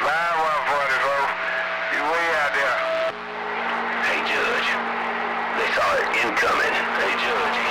Line 144. You way out there. Hey, Judge. They saw it incoming. Hey, Judge.